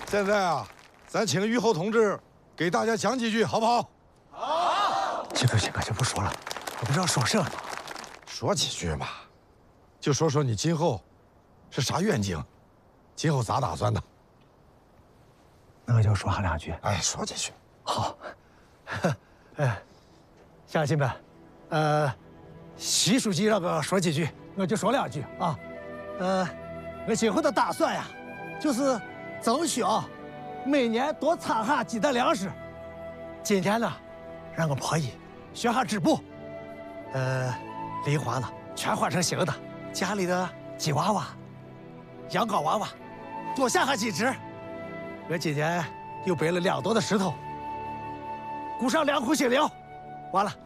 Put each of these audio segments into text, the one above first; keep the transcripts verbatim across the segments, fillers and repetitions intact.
现在啊，咱请于后同志给大家讲几句，好不好？ 好。行行行，就不说了，我不知道说什么。 说几句嘛，就说说你今后是啥愿景，今后咋打算的？ 那我就说上两句。 哎，说几句。 好。哎，乡亲们，呃，习书记让我说几句，我就说两句啊。呃，我今后的打算呀，就是争取啊，每年多产下几担粮食。今天呢，让我可以学下织布，呃，梨花呢全换成新的，家里的鸡娃娃、羊羔娃娃多下下几只。我今年又背了两多的石头，鼓上两库新粮，完了。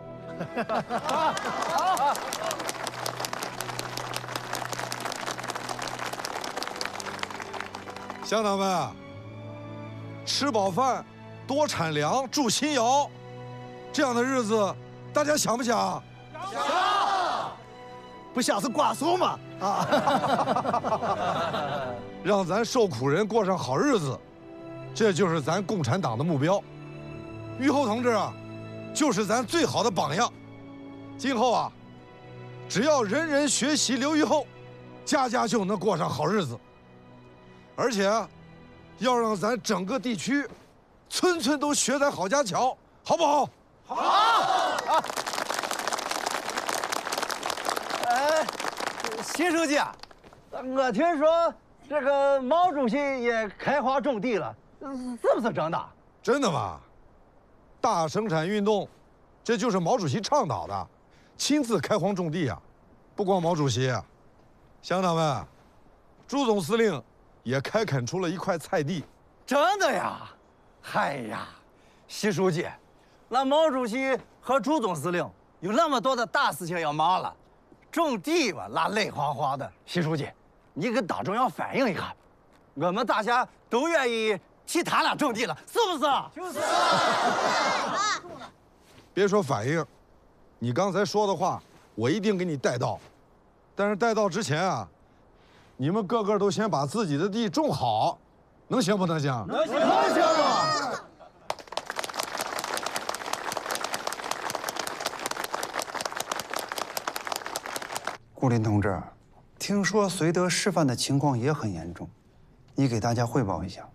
乡党们，吃饱饭，多产粮，助新窑，这样的日子，大家想不想？ 想。不想是瓜怂吗？啊！ 让咱受苦人过上好日子，这就是咱共产党的目标。于后同志啊，就是咱最好的榜样。今后啊，只要人人学习刘于后，家家就能过上好日子。而且啊，要让咱整个地区，村村都学咱郝家巧，好不好？ 好。啊。 哎，习书记，我听说这个毛主席也开荒种地了，是不是真的？ 真的吗？大生产运动，这就是毛主席倡导的，亲自开荒种地啊！不光毛主席，乡党们，朱总司令也开垦出了一块菜地。 真的呀？嗨呀，习书记，那毛主席和朱总司令有那么多的大事情要忙了，种地吧，那累慌慌的。习书记，你给党中央反映一下，我们大家都愿意替他俩种地了，是不是？就是。 别说反映，你刚才说的话，我一定给你带到。但是带到之前啊，你们个个都先把自己的地种好，能行不能行？ 能行，能行啊！ 顾林同志，听说绥德师范的情况也很严重，你给大家汇报一下。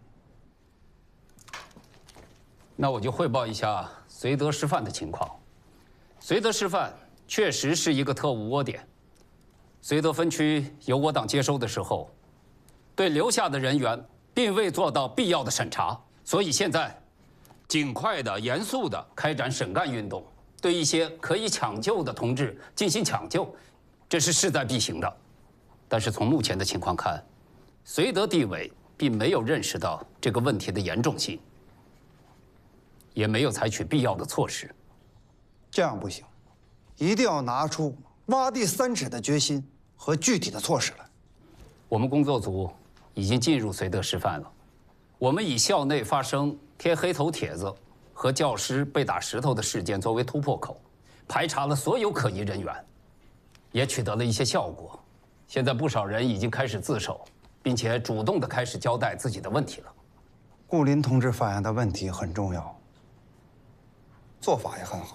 那我就汇报一下绥德师范的情况。绥德师范确实是一个特务窝点。绥德分区由我党接收的时候，对留下的人员并未做到必要的审查，所以现在尽快的、严肃的开展审干运动，对一些可以抢救的同志进行抢救，这是势在必行的。但是从目前的情况看，绥德地委并没有认识到这个问题的严重性，也没有采取必要的措施。 这样不行，一定要拿出挖地三尺的决心和具体的措施来。 我们工作组已经进入绥德师范了，我们以校内发生贴黑头帖子和教师被打石头的事件作为突破口，排查了所有可疑人员，也取得了一些效果。现在不少人已经开始自首，并且主动地开始交代自己的问题了。 顾林同志反映的问题很重要，做法也很好。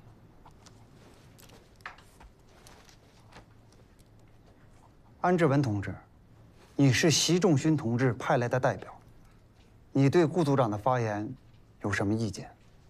安志文同志，你是习仲勋同志派来的代表，你对顾组长的发言有什么意见？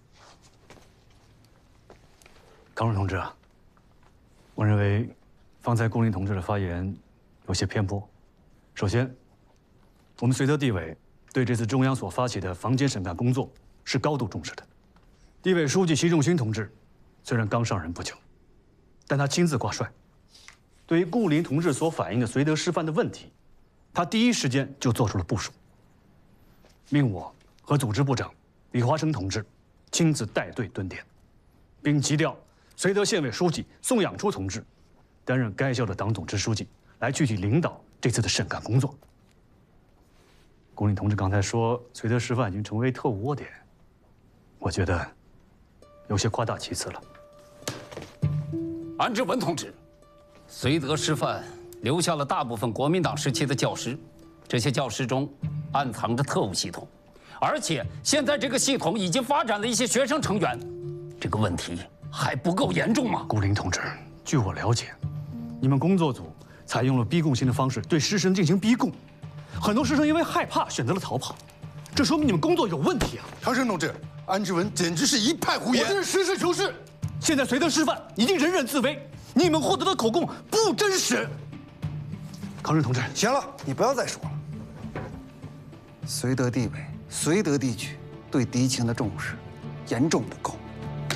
康荣同志啊，我认为方才顾林同志的发言有些偏颇。首先，我们绥德地委对这次中央所发起的房间审判工作是高度重视的。地委书记习仲勋同志虽然刚上任不久，但他亲自挂帅。对于顾林同志所反映的绥德师范的问题，他第一时间就做出了部署，命我和组织部长李华生同志亲自带队蹲点，并急调绥德县委书记宋养初同志担任该校的党总支书记，来具体领导这次的审干工作。顾林同志刚才说绥德师范已经成为特务窝点，我觉得有些夸大其词了。 安志文同志，绥德师范留下了大部分国民党时期的教师， 这些教师中暗藏着特务系统，而且现在这个系统已经发展了一些学生成员，这个问题还不够严重吗？ 顾林同志，据我了解，你们工作组采用了逼供型的方式对师生进行逼供，很多师生因为害怕选择了逃跑，这说明你们工作有问题啊！ 长生同志，安志文简直是一派胡言。 我这是实事求是。现在绥德师范已经人人自危，你们获得的口供不真实。康生同志， 行了，你不要再说了。绥德地委、绥德地区对敌情的重视严重不够。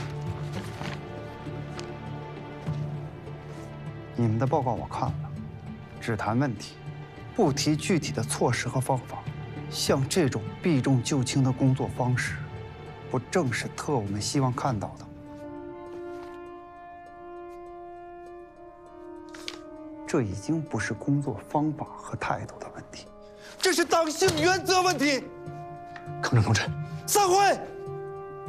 你们的报告我看了，只谈问题，不提具体的措施和方法。像这种避重就轻的工作方式，不正是特务们希望看到的？这已经不是工作方法和态度的问题，这是党性原则问题。 康生同志， 散会。